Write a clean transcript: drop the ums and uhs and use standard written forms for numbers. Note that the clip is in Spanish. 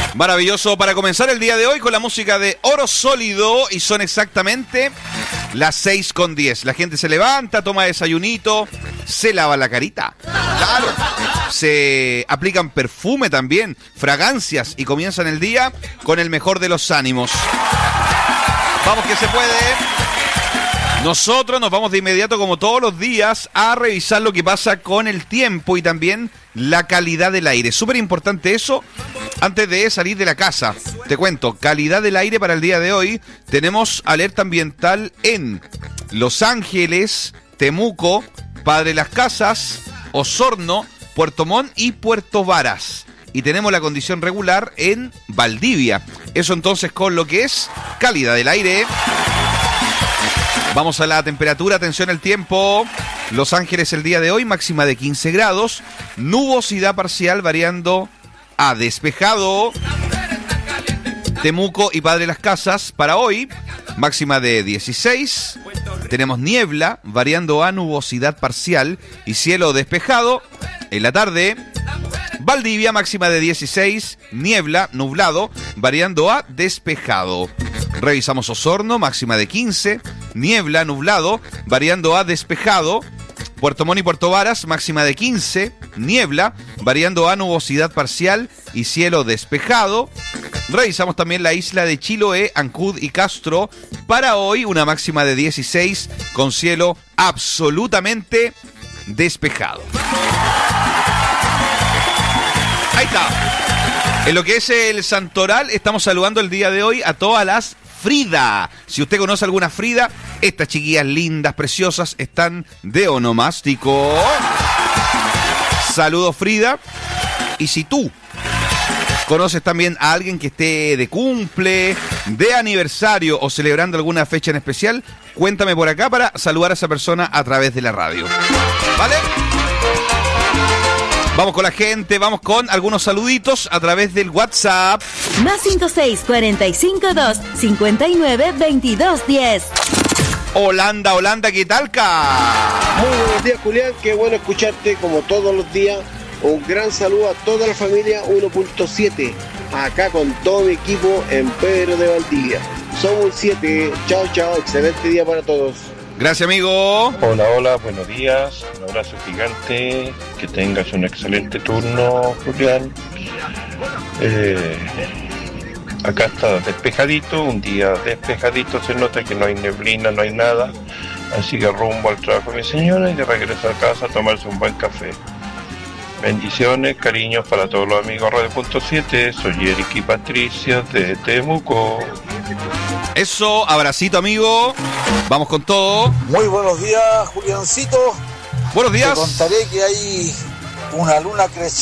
Maravilloso para comenzar el día de hoy con la música de Oro Sólido y son exactamente las 6:10. La gente se levanta, toma desayunito, se lava la carita. Claro. Se aplican perfume también, fragancias y comienzan el día con el mejor de los ánimos. Vamos que se puede. Nosotros nos vamos de inmediato, como todos los días, a revisar lo que pasa con el tiempo y también la calidad del aire. Súper importante eso antes de salir de la casa. Te cuento, calidad del aire para el día de hoy. Tenemos alerta ambiental en Los Ángeles, Temuco, Padre Las Casas, Osorno, Puerto Montt y Puerto Varas. Y tenemos la condición regular en Valdivia. Eso entonces con lo que es calidad del aire. Vamos a la temperatura, atención al tiempo. Los Ángeles el día de hoy, máxima de 15 grados. Nubosidad parcial variando a despejado. Temuco y Padre Las Casas para hoy, máxima de 16. Tenemos niebla variando a nubosidad parcial y cielo despejado. En la tarde, Valdivia, máxima de 16. Niebla, nublado, variando a despejado. Revisamos Osorno, máxima de 15, niebla, nublado, variando a despejado. Puerto Montt y Puerto Varas, máxima de 15, niebla, variando a nubosidad parcial y cielo despejado. Revisamos también la isla de Chiloé, Ancud y Castro. Para hoy, una máxima de 16, con cielo absolutamente despejado. Ahí está. En lo que es el Santoral, estamos saludando el día de hoy a todas las Frida. Si usted conoce alguna Frida, estas chiquillas lindas, preciosas, están de onomástico. Saludos, Frida. Y si tú conoces también a alguien que esté de cumple, de aniversario o celebrando alguna fecha en especial, cuéntame por acá para saludar a esa persona a través de la radio. ¿Vale? Vamos con la gente, vamos con algunos saluditos a través del WhatsApp. Más 56-45-2 59-22-10. Holanda, ¿qué tal, Muy buenos días, Julián, qué bueno escucharte como todos los días. Un gran saludo a toda la familia 1.7, acá con todo mi equipo en Pedro de Valdivia. Somos 7, chao, excelente día para todos. Gracias, amigo. Hola, buenos días, un abrazo gigante, que tengas un excelente turno, Julián. Acá está despejadito, un día despejadito, se nota que no hay neblina, no hay nada, así que rumbo al trabajo de mi señora y de regreso a casa a tomarse un buen café. Bendiciones, cariños para todos los amigos Radio.7, soy Eric y Patricia de Temuco. Eso, abracito, amigo. Vamos con todo. Muy buenos días, Juliancito. Buenos días. Te contaré que hay una luna creciente